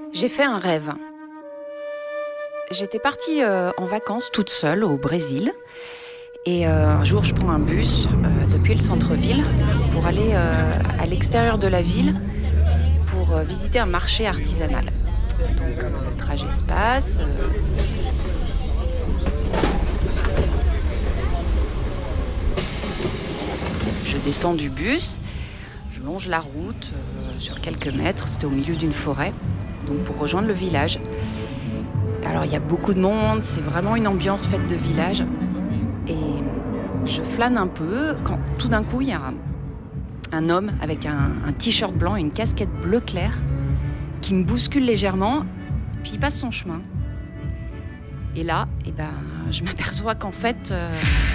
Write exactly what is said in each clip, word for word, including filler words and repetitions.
J'ai fait un rêve. J'étais partie euh, en vacances toute seule au Brésil. Et euh, un jour, je prends un bus euh, depuis le centre-ville pour aller euh, à l'extérieur de la ville pour euh, visiter un marché artisanal. Donc euh, le trajet se passe. Euh... Je descends du bus, je longe la route euh, sur quelques mètres. C'était au milieu d'une forêt, donc pour rejoindre le village. Alors il y a beaucoup de monde, c'est vraiment une ambiance faite de village. Et je flâne un peu quand tout d'un coup il y a un, un homme avec un, un t-shirt blanc et une casquette bleu clair qui me bouscule légèrement, puis il passe son chemin. Et là, eh ben, je m'aperçois qu'en fait, euh,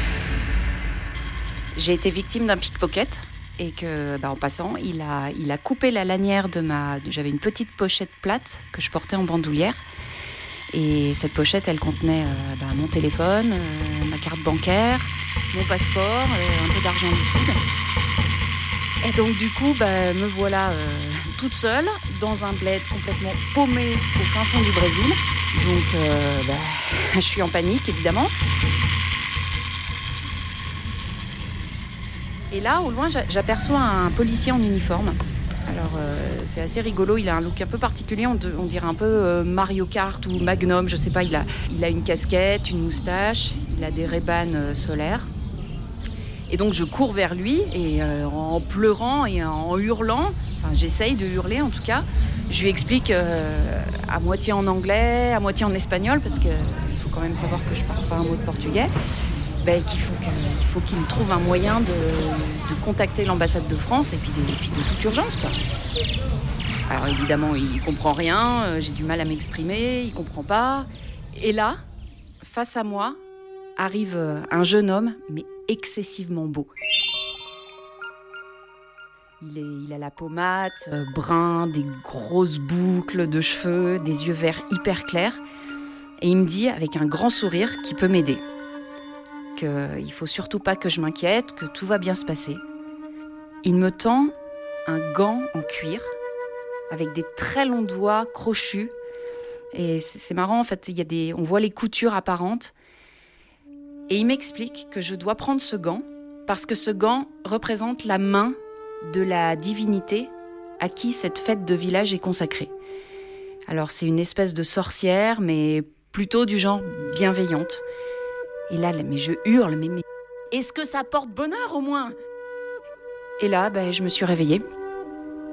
j'ai été victime d'un pickpocket et que, bah, en passant, il a, il a coupé la lanière de ma... J'avais une petite pochette plate que je portais en bandoulière. Et cette pochette, elle contenait euh, bah, mon téléphone, euh, ma carte bancaire, mon passeport, euh, un peu d'argent liquide. Et donc du coup, bah, me voilà euh, toute seule dans un bled complètement paumé au fin fond du Brésil. Donc euh, bah, je suis en panique, évidemment. Et là, au loin, j'aperçois un policier en uniforme. Alors, euh, c'est assez rigolo, il a un look un peu particulier, on, de, on dirait un peu euh, Mario Kart ou Magnum, je sais pas, il a, il a une casquette, une moustache, il a des Ray-Ban euh, solaires. Et donc, je cours vers lui et euh, en pleurant et en hurlant, enfin, j'essaye de hurler en tout cas, je lui explique euh, à moitié en anglais, à moitié en espagnol, parce qu'il faut quand même savoir que je parle pas un mot de portugais. Ben, qu'il faut, qu'il faut qu'il me trouve un moyen de, de contacter l'ambassade de France et puis de, et puis de toute urgence, quoi. Alors évidemment, il comprend rien, euh, j'ai du mal à m'exprimer, il comprend pas. Et là, face à moi, arrive un jeune homme, mais excessivement beau. Il, est, il a la peau mate, euh, brun, des grosses boucles de cheveux, des yeux verts hyper clairs. Et il me dit, avec un grand sourire, qu'il peut m'aider. Qu'il ne faut surtout pas que je m'inquiète, que tout va bien se passer. Il me tend un gant en cuir avec des très longs doigts crochus. Et c'est, c'est marrant, en fait, il y a des, on voit les coutures apparentes. Et il m'explique que je dois prendre ce gant parce que ce gant représente la main de la divinité à qui cette fête de village est consacrée. Alors c'est une espèce de sorcière, mais plutôt du genre bienveillante. Et là, mais je hurle, mais, mais est-ce que ça porte bonheur au moins ? Et là, ben, je me suis réveillée.